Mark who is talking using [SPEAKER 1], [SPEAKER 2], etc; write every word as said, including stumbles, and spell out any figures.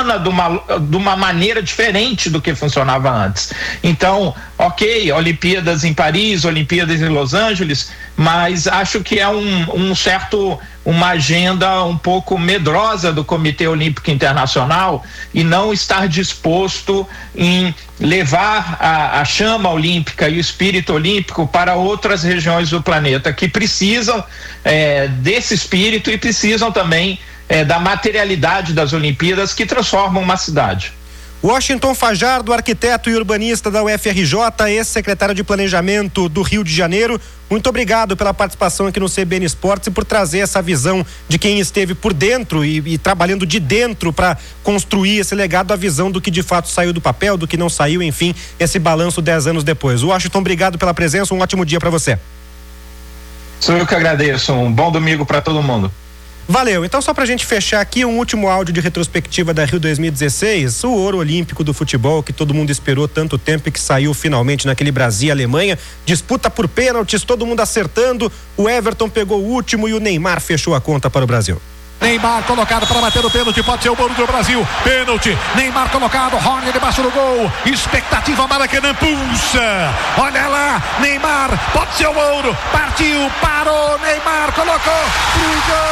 [SPEAKER 1] funciona de uma, de uma maneira diferente do que funcionava antes. Então, ok, Olimpíadas em Paris, Olimpíadas em Los Angeles, mas acho que é um, um certo, uma agenda um pouco medrosa do Comitê Olímpico Internacional e não estar disposto em levar a, a chama olímpica e o espírito olímpico para outras regiões do planeta que precisam é, desse espírito e precisam também é, da materialidade das Olimpíadas que transformam uma cidade.
[SPEAKER 2] Washington Fajardo, arquiteto e urbanista da U F R J, ex-secretário de Planejamento do Rio de Janeiro, muito obrigado pela participação aqui no C B N Esportes e por trazer essa visão de quem esteve por dentro e, e trabalhando de dentro para construir esse legado, a visão do que de fato saiu do papel, do que não saiu, enfim, esse balanço dez anos depois. Washington, obrigado pela presença, um ótimo dia para você.
[SPEAKER 1] Sou eu que agradeço, um bom domingo para todo mundo.
[SPEAKER 2] Valeu, então só pra gente fechar aqui um último áudio de retrospectiva da Rio dois mil e dezesseis, o ouro olímpico do futebol que todo mundo esperou tanto tempo e que saiu finalmente naquele Brasil e Alemanha, disputa por pênaltis, todo mundo acertando, o Everton pegou o último e o Neymar fechou a conta para o Brasil.
[SPEAKER 3] Neymar colocado para bater o pênalti, pode ser o gol do Brasil, pênalti, Neymar colocado, Rony debaixo do gol, expectativa, Maracanã pulsa, olha lá, Neymar, pode ser o ouro, partiu, parou, Neymar colocou, pro gol!